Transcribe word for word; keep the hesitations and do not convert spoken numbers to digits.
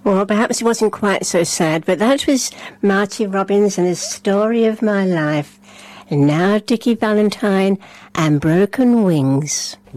Well, perhaps it wasn't quite so sad, but that was Marty Robbins and the story of my life. And now Dickie Valentine and Broken Wings.